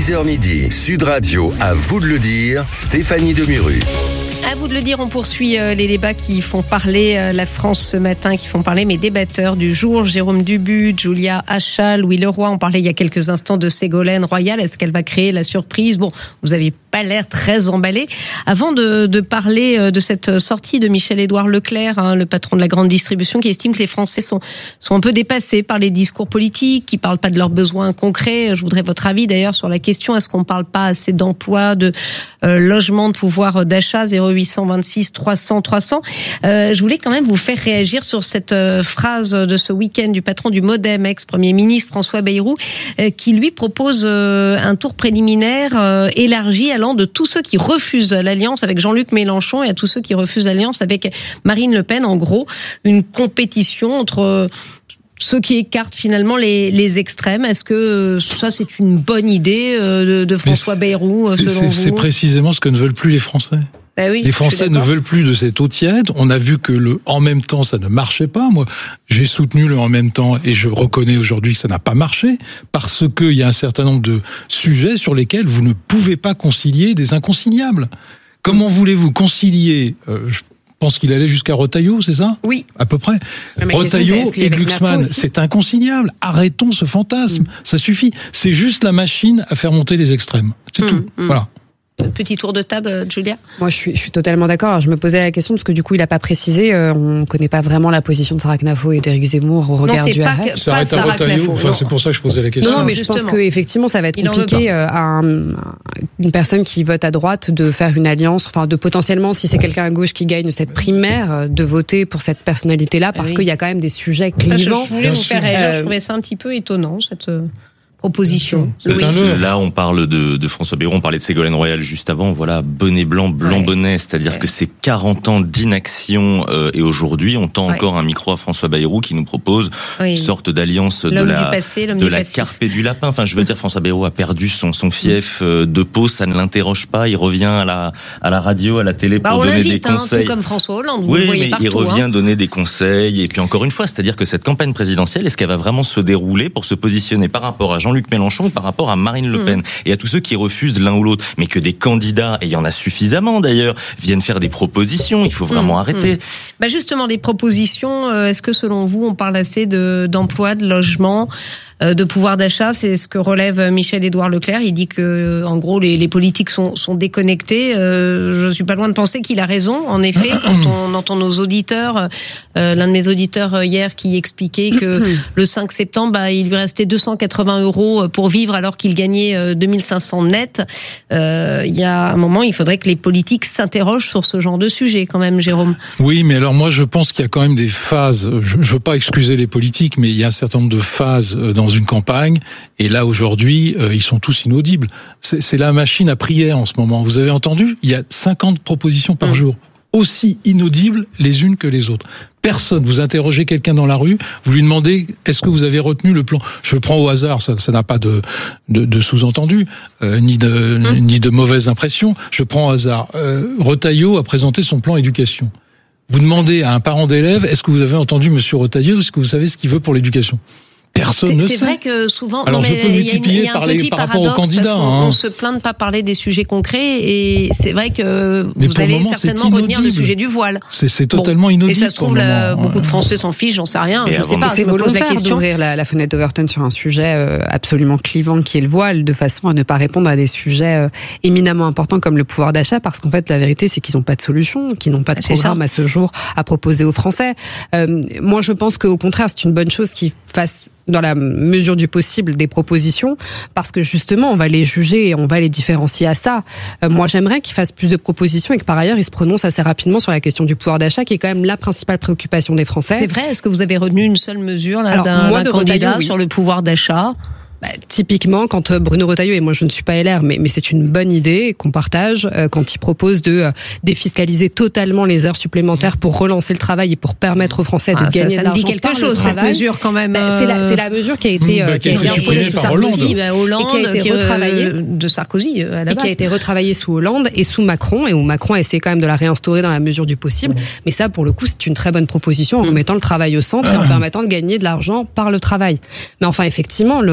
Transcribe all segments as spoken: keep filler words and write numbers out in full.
dix heures midi, Sud Radio, à vous de le dire, Stéphanie Demuru. À vous de le dire, on poursuit euh, les débats qui font parler euh, la France ce matin, qui font parler mes débatteurs du jour. Jérôme Dubu, Julia Achal, Louis Leroy. On parlait il y a quelques instants de Ségolène Royal. Est-ce qu'elle va créer la surprise ? Bon, vous avez pas l'air très emballé. Avant de, de parler euh, de cette sortie de Michel-Édouard Leclerc, hein, le patron de la grande distribution, qui estime que les Français sont, sont un peu dépassés par les discours politiques, qui parlent pas de leurs besoins concrets. Je voudrais votre avis d'ailleurs sur la question, est-ce qu'on parle pas assez d'emploi, de euh, logement, de pouvoir d'achat, zéro huit cent vingt-six trois cents trois cents. Euh, je voulais quand même vous faire réagir sur cette euh, phrase de ce week-end du patron du MoDem, ex-premier ministre François Bayrou, euh, qui lui propose euh, un tour préliminaire euh, élargi allant de tous ceux qui refusent l'alliance avec Jean-Luc Mélenchon et à tous ceux qui refusent l'alliance avec Marine Le Pen. En gros, une compétition entre euh, ceux qui écartent finalement les, les extrêmes. Est-ce que ça, c'est une bonne idée euh, de, de François Bayrou, selon c'est, vous ? C'est précisément ce que ne veulent plus les Français. Ben oui, les Français ne veulent plus de cette eau tiède. On a vu que le en même temps, ça ne marchait pas. Moi, j'ai soutenu le en même temps et je reconnais aujourd'hui que ça n'a pas marché parce qu'il y a un certain nombre de sujets sur lesquels vous ne pouvez pas concilier des inconciliables. Comment voulez-vous concilier euh, je pense qu'il allait jusqu'à Retailleau, c'est ça ? Oui. À peu près. Retailleau et Glucksmann, c'est inconciliable. Arrêtons ce fantasme. Mmh. Ça suffit. C'est juste la machine à faire monter les extrêmes. C'est mmh, tout. Mmh. Voilà. Petit tour de table, Julia. Moi, je suis, je suis totalement d'accord. Alors, je me posais la question parce que du coup, il n'a pas précisé. Euh, on ne connaît pas vraiment la position de Sarah Knafo et d'Éric Zemmour au regard non, du Arrêt. Ça arrête à Retailleau. Enfin, c'est pour ça que je posais la question. Non, non mais Justement. je pense qu'effectivement, ça va être compliqué euh, à un, une personne qui vote à droite de faire une alliance, enfin, de potentiellement, si c'est quelqu'un à gauche qui gagne cette primaire, de voter pour cette personnalité-là, parce oui. qu'il y a quand même des sujets clivants. Je voulais vous faire réagir. Je trouvais ça un petit peu étonnant, cette proposition. Oui. Là, on parle de, de François Bayrou, on parlait de Ségolène Royal juste avant. Voilà, bonnet blanc, blanc ouais. bonnet, c'est-à-dire ouais. que c'est quarante ans d'inaction euh, et aujourd'hui, on tend ouais. encore un micro à François Bayrou qui nous propose oui. une sorte d'alliance de la passé, de la carpe et du lapin. Enfin, je veux dire, François Bayrou a perdu son son fief euh, de Pau, ça ne l'interroge pas. Il revient à la à la radio, à la télé pour bah, donner des conseils. Hein, tout comme François Hollande. Vous oui, le voyez mais partout, il revient hein. donner des conseils. Et puis encore une fois, c'est-à-dire que cette campagne présidentielle, est-ce qu'elle va vraiment se dérouler pour se positionner par rapport à Jean-Luc Mélenchon ou par rapport à Marine Le Pen mmh. et à tous ceux qui refusent l'un ou l'autre, mais que des candidats, et il y en a suffisamment d'ailleurs, viennent faire des propositions, il faut vraiment mmh. arrêter. Mmh. Bah justement, des propositions, euh, est-ce que selon vous, on parle assez de, d'emploi, de logement, euh, de pouvoir d'achat ? C'est ce que relève Michel-Édouard Leclerc. Il dit que, en gros, les, les politiques sont, sont déconnectés. Euh, je suis pas loin de penser qu'il a raison. En effet, quand on entend nos auditeurs, euh, l'un de mes auditeurs hier qui expliquait que le cinq septembre, bah, il lui restait deux cent quatre-vingts euros pour vivre alors qu'il gagnait deux mille cinq cents net. Euh, il y a un moment, il faudrait que les politiques s'interrogent sur ce genre de sujet quand même, Jérôme. Oui, mais alors moi je pense qu'il y a quand même des phases, je ne veux pas excuser les politiques, mais il y a un certain nombre de phases dans une campagne, et là aujourd'hui, euh, ils sont tous inaudibles. C'est, c'est la machine à prière en ce moment. Vous avez entendu ? Il y a cinquante propositions par mmh. jour, aussi inaudibles les unes que les autres. Personne. Vous interrogez quelqu'un dans la rue, vous lui demandez est-ce que vous avez retenu le plan ? Je prends au hasard, ça, ça n'a pas de, de, de sous-entendu, euh, ni de mmh. ni de mauvaise impression. Je prends au hasard. Euh, Retailleau a présenté son plan éducation. Vous demandez à un parent d'élève est-ce que vous avez entendu Monsieur Retailleau ? Est-ce que vous savez ce qu'il veut pour l'éducation ? Personne c'est, ne c'est sait. C'est vrai que souvent, alors non, je peux multiplier y a, y a par, les, par rapport aux candidats. On, hein. on se plaint de ne pas parler des sujets concrets et c'est vrai que mais vous allez moment, certainement retenir le sujet du voile. C'est, c'est totalement bon. inaudible. Et ça se trouve, là, beaucoup de Français s'en fichent, j'en sais rien. Et je sais pas. C'est volontaire d'ouvrir la, la fenêtre d'Overton sur un sujet euh, absolument clivant qui est le voile, de façon à ne pas répondre à des sujets euh, éminemment importants comme le pouvoir d'achat, parce qu'en fait la vérité c'est qu'ils n'ont pas de solution, qu'ils n'ont pas de programme à ce jour à proposer aux Français. Euh, moi je pense qu'au contraire c'est une bonne chose qu'ils fassent dans la mesure du possible des propositions, parce que justement on va les juger et on va les différencier à ça. Euh, moi j'aimerais qu'ils fassent plus de propositions et que par ailleurs ils se prononcent assez rapidement sur la question du pouvoir d'achat qui est quand même la principale préoccupation des Français. C'est vrai, est-ce que vous avez retenu une seule mesure là, Alors, d'un, moi, d'un de candidat Retailleau, oui. sur le pouvoir d'achat ? Bah, typiquement, quand Bruno Retailleau, et moi je ne suis pas L R, mais, mais c'est une bonne idée qu'on partage, euh, quand il propose de euh, défiscaliser totalement les heures supplémentaires pour relancer le travail et pour permettre aux Français de ah, gagner ça, ça de l'argent. Ça me dit quelque chose, cette mesure quand même. Bah, c'est, la, c'est la mesure qui a été, mmh, euh, qui a été supprimée sous par Hollande, Sarkozy, bah, Hollande, et qui a été qui, retravaillée euh, de Sarkozy à la et base. qui a été retravaillée sous Hollande et sous Macron, et où Macron a essayé quand même de la réinstaurer dans la mesure du possible. Mmh. Mais ça, pour le coup, c'est une très bonne proposition en mmh. remettant le travail au centre et en permettant de gagner de l'argent par le travail. Mais enfin, effectivement, le reste,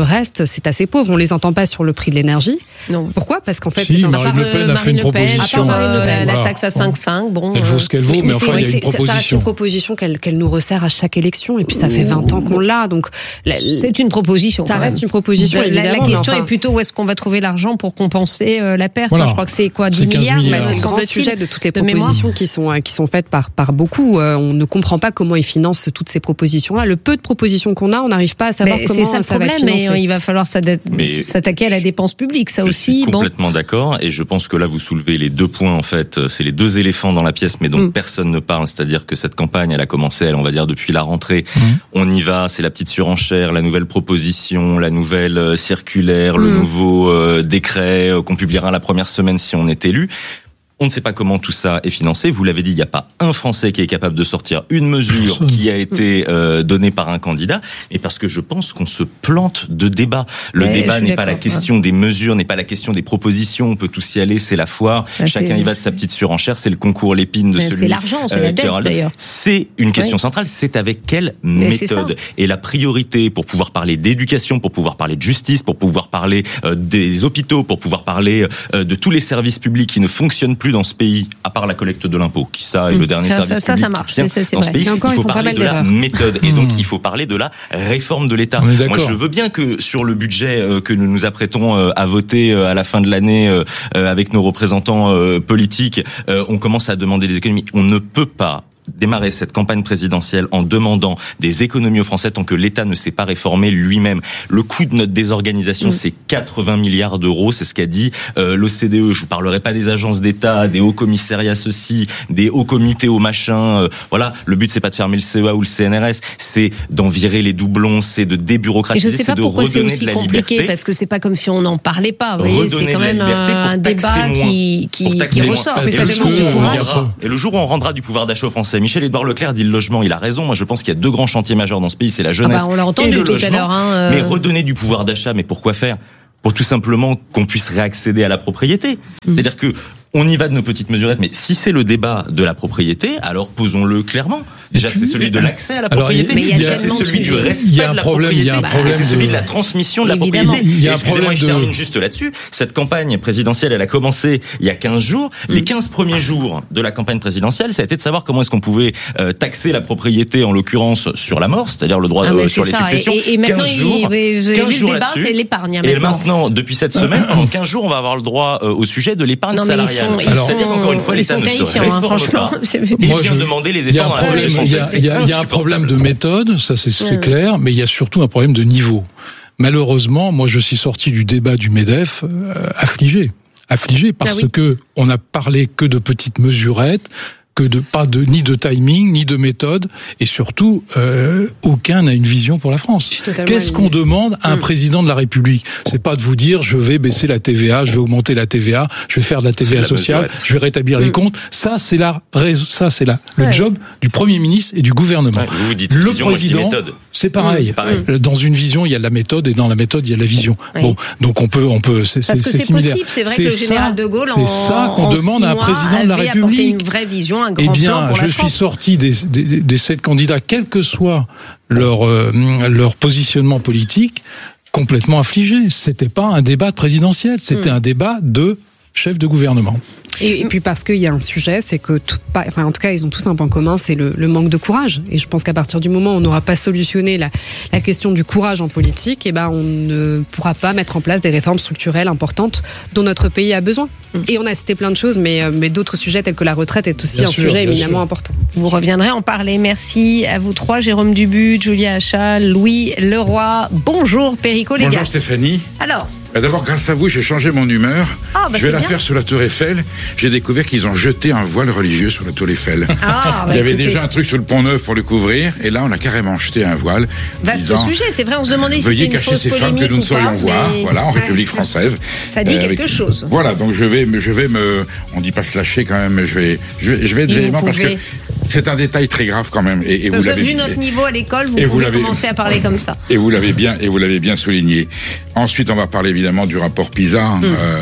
France, c'est assez pauvre. On les entend pas sur le prix de l'énergie. Non. Pourquoi ? Parce qu'en fait, si, c'est un Marine Le Pen a fait une proposition. Euh, la, voilà. la taxe à cinq virgule cinq, bon. Elle vaut ce qu'elle vaut, mais, mais enfin, il y a une proposition. Ça reste une proposition qu'elle, qu'elle nous resserre à chaque élection, et puis ça fait vingt ans qu'on l'a, donc. La, c'est une proposition. Ça reste une proposition, la, évidemment. La question enfin... est plutôt où est-ce qu'on va trouver l'argent pour compenser euh, la perte. Voilà. Je crois que c'est quoi, dix milliards. milliards. Bah, c'est le grand sujet de toutes les propositions qui sont, qui sont faites par, par beaucoup. Euh, on ne comprend pas comment ils financent toutes ces propositions-là. Le peu de propositions qu'on a, on n'arrive pas à savoir mais comment ça, ça va être financé. Mais il va falloir s'attaquer à la dépense publique, ça je aussi. Je suis complètement bon. d'accord, et je pense que là vous soulevez les deux points en fait. C'est les deux éléphants dans la pièce, mais dont mm. personne ne parle. C'est-à-dire que cette campagne, elle a commencé, elle, on va dire depuis la rentrée. Mm. On y va, c'est la petite surenchère, la nouvelle proposition, la nouvelle circulaire, mm. le nouveau euh, décret euh, qu'on publiera la première semaine si on est élu. On ne sait pas comment tout ça est financé. Vous l'avez dit, il n'y a pas un Français qui est capable de sortir une mesure qui a été euh, donnée par un candidat, mais parce que je pense qu'on se plante de débat. Le mais débat n'est pas la question ouais. des mesures, n'est pas la question des propositions. On peut tous y aller, c'est la foire. Là, Chacun y va de sa petite surenchère. C'est le concours Lépine de mais celui. C'est l'argent, c'est euh, la dette d'ailleurs. C'est une question ouais. centrale. C'est avec quelle mais méthode. Et la priorité pour pouvoir parler d'éducation, pour pouvoir parler de justice, pour pouvoir parler euh, des hôpitaux, pour pouvoir parler euh, de tous les services publics qui ne fonctionnent plus dans ce pays, à part la collecte de l'impôt, qui ça est le dernier ça, service ça, public ça marche, qui tient ça, dans vrai. ce pays. Encore, il faut parler de la méthode, et donc il faut parler de la réforme de l'État. Moi, je veux bien que sur le budget que nous nous apprêtons à voter à la fin de l'année avec nos représentants politiques, on commence à demander des économies. On ne peut pas démarrer cette campagne présidentielle en demandant des économies aux Français tant que l'État ne s'est pas réformé lui-même. Le coût de notre désorganisation, mmh. c'est quatre-vingts milliards d'euros, c'est ce qu'a dit euh, l'O C D E. Je vous parlerai pas des agences d'État, des hauts commissariats ceci, des hauts comités au machin. Euh, voilà, le but c'est pas de fermer le C E A ou le C N R S, c'est d'en virer les doublons, c'est de débureaucatiser, c'est de redonner de la liberté. Et je sais pas pourquoi c'est aussi compliqué, parce que c'est pas comme si on n'en parlait pas. Vous voyez, c'est quand même un débat qui, qui, qui ressort. Et, ça demande du courage. Et le jour où on rendra du pouvoir d'achat aux Français, Michel-Édouard Leclerc dit le logement, il a raison. Moi, je pense qu'il y a deux grands chantiers majeurs dans ce pays, c'est la jeunesse ah bah on l'a entendu et le tout logement. À l'heure, hein, euh... Mais redonner du pouvoir d'achat, mais pourquoi faire ? Pour tout simplement qu'on puisse réaccéder à la propriété. Mmh. C'est-à-dire que on y va de nos petites mesurettes, mais si c'est le débat de la propriété, alors posons-le clairement. Déjà, c'est celui de l'accès à la propriété. Alors, Déjà, c'est celui du respect de la propriété. Il y a un problème. C'est celui de la transmission de la Évidemment. propriété. Il y a un Excusez-moi, problème je de... termine juste là-dessus. Cette campagne présidentielle, elle a commencé il y a quinze jours. Mm. Les quinze premiers jours de la campagne présidentielle, ça a été de savoir comment est-ce qu'on pouvait euh, taxer la propriété, en l'occurrence sur la mort, c'est-à-dire le droit ah euh, sur les ça. successions. Et, et maintenant, quinze jours, vous avez vu le débat, c'est l'épargne. Et maintenant, depuis cette semaine, pendant quinze jours, on va avoir le droit euh, au sujet de l'épargne non, salariale. C'est-à-dire qu'encore une fois, l'État ne se réforme pas. Il vient demander les efforts dans la propriété. Il y a un problème de méthode, ça c'est, c'est clair, mais il y a surtout un problème de niveau. Malheureusement, moi je suis sorti du débat du MEDEF euh, affligé. Affligé parce ah oui. que on n'a parlé que de petites mesurettes, que de pas de ni de timing ni de méthode, et surtout euh, aucun n'a une vision pour la France. Qu'est-ce qu'on demande à un mmh. président de la République ? C'est pas de vous dire je vais baisser la T V A, je vais augmenter la T V A, je vais faire de la T V A sociale, je vais rétablir mmh. les comptes. Ça c'est la ça c'est la le ouais. job du Premier ministre et du gouvernement. Ouais, vous vous dites le vision, président, c'est pareil. Mmh. pareil. Dans une vision, il y a de la méthode, et dans la méthode, il y a de la vision. Oui. Bon, donc on peut on peut c'est Parce c'est, que c'est c'est similaire. possible, c'est vrai c'est que le général ça, de Gaulle c'est en, ça qu'on en demande à un président de la République. Une vraie vision, un grand eh bien, plan pour je la suis France. sorti des, des, des sept candidats, quel que soit leur, euh, leur positionnement politique, complètement affligé. C'était pas un débat présidentiel, c'était mmh. un débat de chef de gouvernement. Et, et puis parce qu'il y a un sujet, c'est que, tout, enfin, en tout cas, ils ont tous un point commun, c'est le, le manque de courage. Et je pense qu'à partir du moment où on n'aura pas solutionné la, la question du courage en politique, eh ben, on ne pourra pas mettre en place des réformes structurelles importantes dont notre pays a besoin. Mmh. Et on a cité plein de choses, mais, mais d'autres sujets tels que la retraite est aussi bien un sûr, sujet éminemment sûr. important. Vous reviendrez en parler. Merci à vous trois, Jérôme Dubut, Julia Achal, Louis Leroy. Bonjour, Perico Légas. Bonjour, Stéphanie. Alors. D'abord, grâce à vous, j'ai changé mon humeur. Ah, bah je vais la bien. faire sur la Tour Eiffel. J'ai découvert qu'ils ont jeté un voile religieux sur la Tour Eiffel. Ah, bah Il y avait écoutez. déjà un truc sur le Pont Neuf pour le couvrir, et là, on a carrément jeté un voile. Vaste disant, sujet, c'est vrai, on se demandait si c'était veuillez une cacher fausse ces femmes que nous ne saurions pas, voir, mais... voilà, en République française. Ça dit euh, quelque avec... chose. Voilà, donc je vais, je vais me, on dit pas se lâcher quand même, mais je vais, je vais, je vais être Et véhément vous parce que pouvez... c'est un détail très grave quand même. Et, et vous Parce l'avez vu notre niveau à l'école, vous et pouvez vous l'avez... commencer à parler comme ça. Et vous l'avez bien, et vous l'avez bien souligné. Ensuite, on va parler évidemment du rapport PISA. Mmh. Euh, ce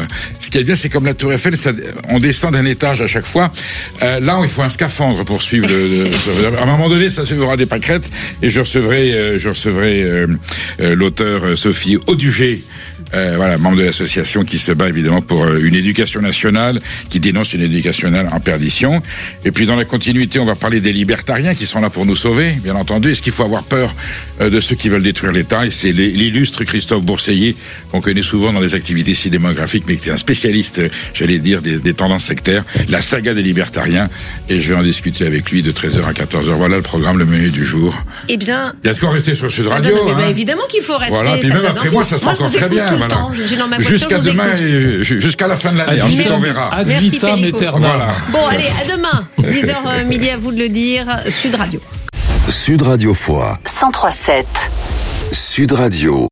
qui est bien, c'est comme la Tour Eiffel, ça, on descend d'un étage à chaque fois. Euh, là, il faut un scaphandre pour suivre. Le, le, à un moment donné, ça suivra des pâquerettes et je recevrai, euh, je recevrai euh, euh, l'auteur euh, Sophie Audugé. Euh, voilà, membre de l'association qui se bat évidemment pour euh, une éducation nationale, qui dénonce une éducation nationale en perdition. Et puis dans la continuité, on va parler des libertariens qui sont là pour nous sauver, bien entendu. Est-ce qu'il faut avoir peur euh, de ceux qui veulent détruire l'État? Et c'est l'illustre Christophe Bourseiller, qu'on connaît souvent dans des activités si démographiques, mais qui est un spécialiste, euh, j'allais dire, des, des tendances sectaires, la saga des libertariens. Et je vais en discuter avec lui de treize heures à quatorze heures. Voilà le programme, le menu du jour. Eh bien, il y a de quoi rester sur Sud Radio. Donne, hein. bah, évidemment qu'il faut rester. Voilà, puis même après moi, ça sera encore très bien. Voilà. Temps, je suis dans ma voiture, jusqu'à demain, et jusqu'à la fin de l'année. Ensuite, on verra. Ad vitam aeternam. Voilà. Bon, allez, à demain. dix heures midi, à vous de le dire. Sud Radio. Sud Radio Foix. cent trois sept. Sud Radio.